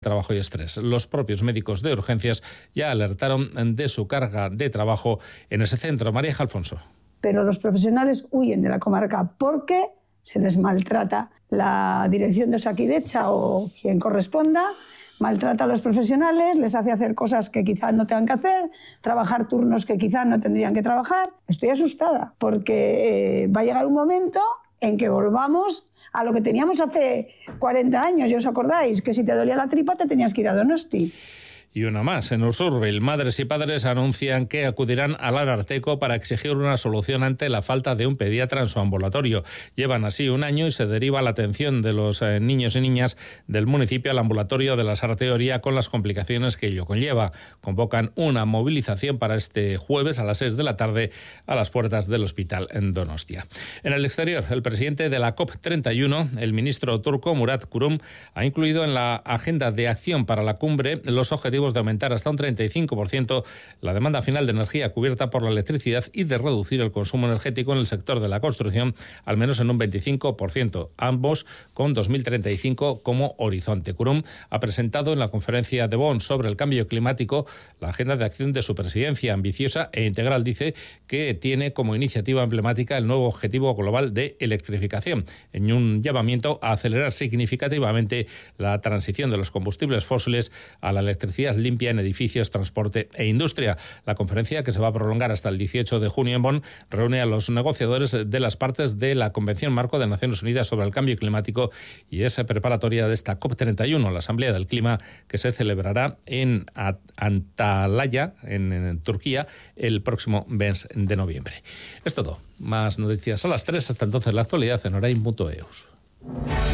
trabajo y estrés. Los propios médicos de urgencias ya alertaron de su carga de trabajo en ese centro. María Alfonso. Pero los profesionales huyen de la comarca porque se les maltrata. La dirección de Osakidetza o quien corresponda maltrata a los profesionales, les hace hacer cosas que quizás no tengan que hacer, trabajar turnos que quizás no tendrían que trabajar. Estoy asustada porque va a llegar un momento en que volvamos a lo que teníamos hace 40 años, ¿ya os acordáis? Que si te dolía la tripa te tenías que ir a Donosti. Y una más, en Usurbil, madres y padres anuncian que acudirán al Ararteko para exigir una solución ante la falta de un pediatra en su ambulatorio. Llevan así un año y se deriva la atención de los niños y niñas del municipio al ambulatorio de la Sarteoria con las complicaciones que ello conlleva. Convocan una movilización para este jueves a las 6 de la tarde a las puertas del hospital en Donostia. En el exterior, el presidente de la COP31, el ministro turco Murat Kurum, ha incluido en la agenda de acción para la cumbre los objetivos de aumentar hasta un 35% la demanda final de energía cubierta por la electricidad y de reducir el consumo energético en el sector de la construcción al menos en un 25%, ambos con 2035 como horizonte. Kurum ha presentado en la conferencia de Bonn sobre el cambio climático la agenda de acción de su presidencia, ambiciosa e integral, dice, que tiene como iniciativa emblemática el nuevo objetivo global de electrificación, en un llamamiento a acelerar significativamente la transición de los combustibles fósiles a la electricidad limpia en edificios, transporte e industria. La conferencia, que se va a prolongar hasta el 18 de junio en Bonn, reúne a los negociadores de las partes de la Convención Marco de Naciones Unidas sobre el Cambio Climático y es preparatoria de esta COP31, la Asamblea del Clima, que se celebrará en Antalya, en Turquía, el próximo mes de noviembre. Es todo. Más noticias a las 3. Hasta entonces, la actualidad en Orain.eus.